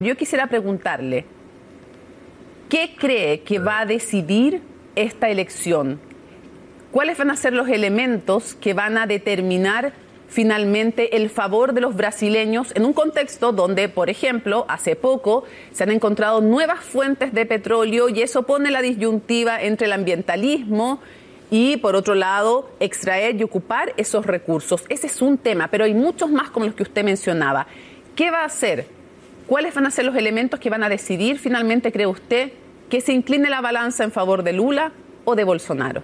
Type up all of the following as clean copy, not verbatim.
Yo quisiera preguntarle, ¿qué cree que va a decidir esta elección? ¿Cuáles van a ser los elementos que van a determinar finalmente el favor de los brasileños en un contexto donde, por ejemplo, hace poco se han encontrado nuevas fuentes de petróleo y eso pone la disyuntiva entre el ambientalismo y, por otro lado, extraer y ocupar esos recursos? Ese es un tema, pero hay muchos más como los que usted mencionaba. ¿Qué va a hacer? ¿Cuáles van a ser los elementos que van a decidir finalmente, cree usted, que se incline la balanza en favor de Lula o de Bolsonaro?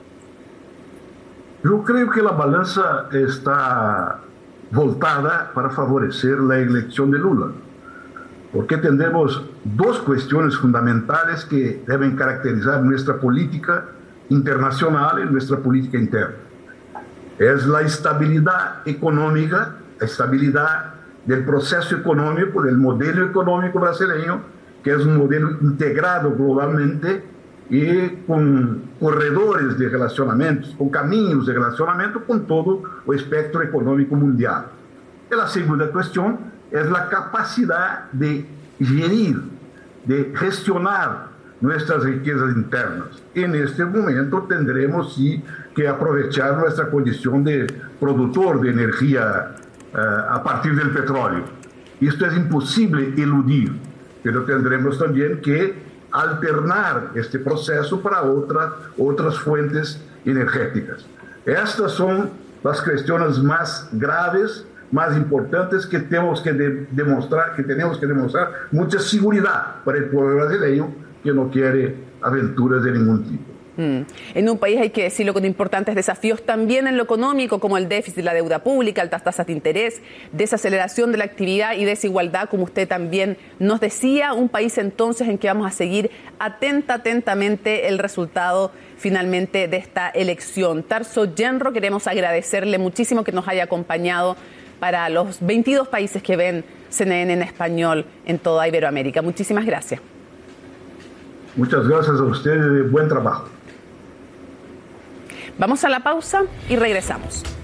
Yo creo que la balanza está voltada para favorecer la elección de Lula, porque tenemos dos cuestiones fundamentales que deben caracterizar nuestra política internacional y nuestra política interna. Es la estabilidad económica, la estabilidad del proceso económico, del modelo económico brasileño, que es un modelo integrado globalmente y con corredores de relacionamientos, con caminos de relacionamiento con todo el espectro económico mundial. Y la segunda cuestión es la capacidad de gerir, de gestionar nuestras riquezas internas. En este momento tendremos sí que aprovechar nuestra condición de productor de energía a partir del petróleo. Esto es imposible eludir, pero tendremos también que alternar este proceso para otras fuentes energéticas. Estas son las cuestiones más graves, más importantes que tenemos que demostrar mucha seguridad para el pueblo brasileño que no quiere aventuras de ningún tipo. En un país, hay que decirlo, con importantes desafíos también en lo económico, como el déficit, la deuda pública, altas tasas de interés, desaceleración de la actividad y desigualdad, como usted también nos decía. Un país entonces en que vamos a seguir atentamente el resultado finalmente de esta elección. Tarso Genro, queremos agradecerle muchísimo que nos haya acompañado para los 22 países que ven CNN en español en toda Iberoamérica. Muchísimas gracias. Muchas gracias a ustedes y buen trabajo. Vamos a la pausa y regresamos.